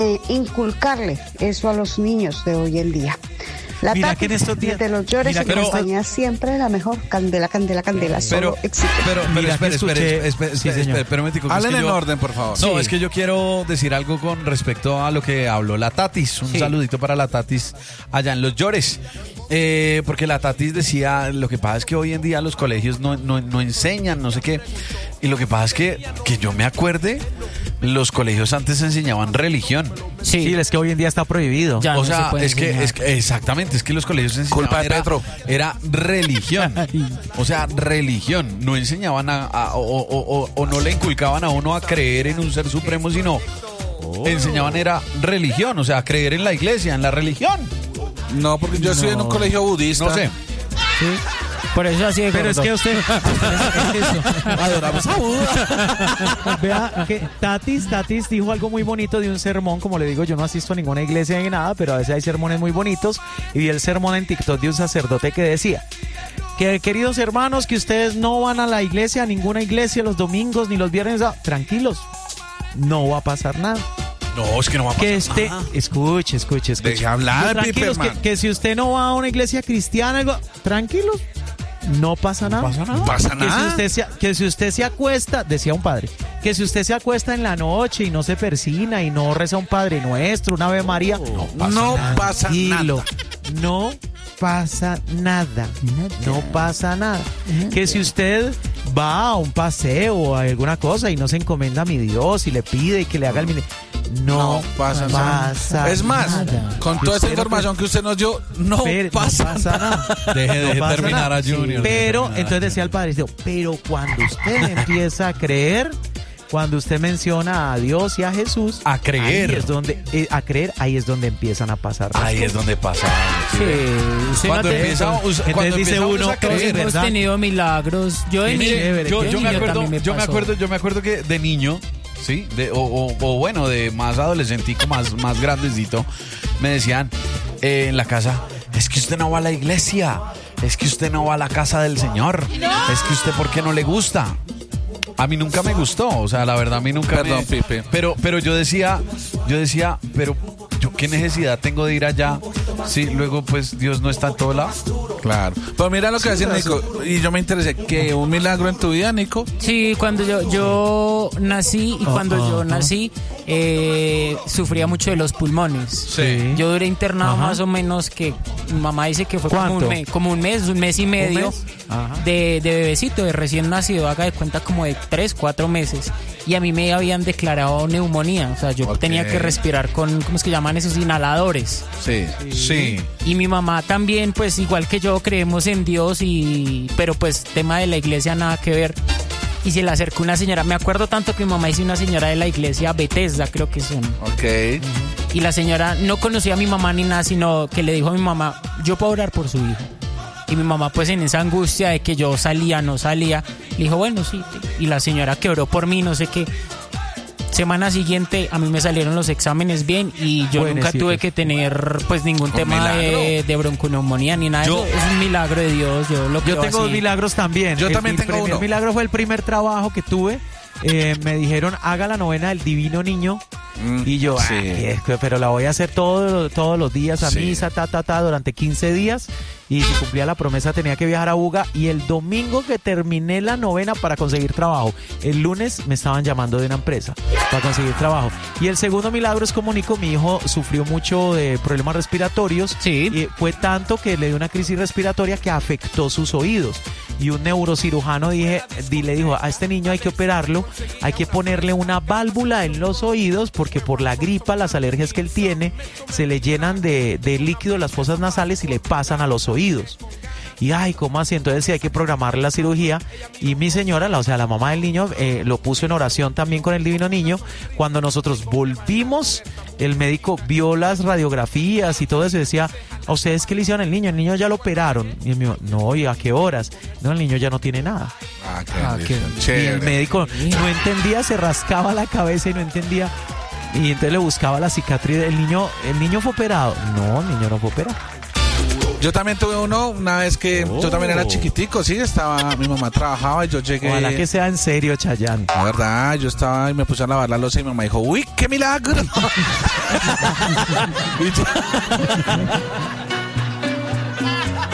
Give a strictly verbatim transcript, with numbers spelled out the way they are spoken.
eh, inculcarle eso a los niños de hoy en día. La Mira Tati, que en estos días, desde los llores mira y que en compañía estos- siempre la mejor. Candela, candela, candela. Pero, Solo existe. pero, pero, Mira espere, que espere, escuché- espere, espere, Sí, espere, señor. espere, un momentico, que es Hablen que en yo- orden, por favor. No, Sí. es que yo quiero decir algo con respecto a lo que habló la Tatis. Un Sí. saludito para la Tatis allá en Los Llores. Eh, porque la Tatis decía, lo que pasa es que hoy en día los colegios no, no, no enseñan, no sé qué. Y lo que pasa es que, que yo me acuerde, los colegios antes enseñaban religión. Sí, Sí, es que hoy en día está prohibido. Ya o no se sea, puede es que, enseñar. es que, exactamente, es que los colegios enseñaban Culpa de era, Petro. era religión. O sea, religión. No enseñaban a, a- o, o- o- o no le inculcaban a uno a creer en un ser supremo, sino enseñaban era religión, o sea, a creer en la iglesia, en la religión. No, porque yo estoy en un colegio budista. No sé. Sí. Por eso así de Pero es gordo. que usted... es eso. Adoramos a Buda. Vea que Tatis, Tatis dijo algo muy bonito de un sermón. Como le digo, yo no asisto a ninguna iglesia ni nada, pero a veces hay sermones muy bonitos. Y vi el sermón en TikTok de un sacerdote que decía que, queridos hermanos, que ustedes no van a la iglesia, a ninguna iglesia los domingos ni los viernes. ah, Tranquilos, no va a pasar nada. No, es que no va a pasar Que este, nada. escuche, escuche, escuche. Deje hablar, Tranquilos, que, Piperman. que si usted no va a una iglesia cristiana, algo, tranquilos, no pasa nada. pasa nada. No pasa Que si, nada. usted se, que si usted se acuesta, decía un padre, que si usted se acuesta en la noche y no se persina y no reza un Padre Nuestro, una Ave María, No pasa tranquilo, nada. no pasa nada, no pasa nada. Que si usted va a un paseo o a alguna cosa y no se encomienda a mi Dios y le pide que le haga el mini, no, No pasa pasa nada. Es más, nada. con toda esa Usted no información que usted nos dio, no Pero pasa no pasa nada. nada. Deje, No deje pasa terminar nada. a Junior. deje Pero terminar. entonces decía el padre, dice, pero cuando usted empieza a creer, cuando usted menciona a Dios y a Jesús, A creer. ahí es donde, eh, a creer, ahí es donde empiezan a pasar las Ahí es cosas. donde pasa. Sí, usted Cuando no te- empieza, Entonces cuando dice empieza uno, a todos creer, hemos ¿verdad? tenido milagros. Yo de Y mire, niño, chévere, yo, de yo me niño acuerdo, también me yo me pasó. acuerdo, yo me acuerdo que de niño, sí, de, o, o- o bueno, de más adolescentico, más, más grandecito, me decían eh, en la casa, es que usted no va a la iglesia, es que usted no va a la casa del Señor, es que usted ¿por qué no le gusta? A mí nunca me gustó, o sea, la verdad a mí nunca Perdón, me... Pipe. Pero, pero yo decía, yo decía, pero yo qué necesidad tengo de ir allá si luego pues Dios no está en todo lado. Claro. Pues mira lo que hace Nico. Y yo me interesé. ¿Que un milagro en tu vida, Nico? Sí, cuando yo, yo nací y cuando Ajá. yo nací eh, sufría mucho de los pulmones. Sí. Yo duré internado Ajá. más o menos que mi mamá dice que fue como ¿Cuánto? un, mes, como un mes, un mes y medio mes? Ajá. de, de bebecito, de recién nacido, haga de cuenta como de tres, cuatro meses. Y a mí me habían declarado neumonía, o sea, yo Ok. tenía que respirar con, ¿cómo es que llaman esos inhaladores? Sí. Sí. Y mi mamá también, pues igual que yo, creemos en Dios, y pero pues tema de la iglesia nada que ver. Y se le acercó una señora, me acuerdo tanto que mi mamá hizo una señora de la iglesia Bethesda, creo que son. Ok. Y la señora no conocía a mi mamá ni nada, sino que le dijo a mi mamá, yo puedo orar por su hijo. Y mi mamá pues en esa angustia de que yo salía, no salía, le dijo, bueno, sí. Y la señora que oró por mí, no sé qué. Semana siguiente a mí me salieron los exámenes bien y yo nunca Buenecitos. tuve que tener pues ningún Un tema de, milagro. de bronconeumonía ni nada. Yo- Eso es un milagro de Dios. Yo, lo Yo creo tengo así. milagros también. Yo El- también mi tengo primer uno. milagro fue el primer trabajo que tuve. Eh, me dijeron, haga la novena del Divino Niño. Mm, Y yo, sí. "Ah, ¿qué es? Pero la voy a hacer todo, todos los días a Sí. misa, ta, ta, ta, durante quince días. Y si cumplía la promesa tenía que viajar a Buga. Y el domingo que terminé la novena para conseguir trabajo, el lunes me estaban llamando de una empresa para conseguir trabajo. Y el segundo milagro es como Nico, mi hijo sufrió mucho de problemas respiratorios. Sí. Y fue tanto que le dio una crisis respiratoria que afectó sus oídos. Y un neurocirujano dije, di- le dijo, a este niño hay que operarlo, hay que ponerle una válvula en los oídos porque por la gripa, las alergias que él tiene, se le llenan de, de líquido las fosas nasales y le pasan a los oídos. Y ay, ¿cómo así? Entonces sí hay que programarle la cirugía. Y mi señora, la, o sea, la mamá del niño, eh, lo puso en oración también con el Divino Niño. Cuando nosotros volvimos, el médico vio las radiografías y todo eso y decía, ¿a ustedes qué le hicieron al niño? El niño ya lo operaron. Y el mío, no, ¿y a qué horas? No, el niño ya no tiene nada. Ah, qué Ah, qué bendición. Y Chévere. el médico no entendía, se rascaba la cabeza y no entendía. Y entonces le buscaba la cicatriz. El niño, el niño fue operado. No, el niño no fue operado. Yo también tuve uno una vez que Oh. yo también era chiquitico, sí, estaba, mi mamá trabajaba y yo llegué. Ojalá que sea en serio, Chayanne. La verdad, yo estaba y me puse a lavar la loza y mi mamá dijo, uy, qué milagro. Y yo-